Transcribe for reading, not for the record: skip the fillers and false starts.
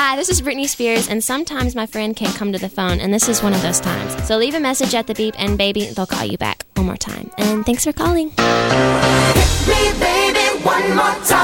Hi, this is Britney Spears, and sometimes my friend can't come to the phone, and this is one of those times. So leave a message at the beep, and baby, they'll call you back one more time. And thanks for calling. Hit me, baby, one more time.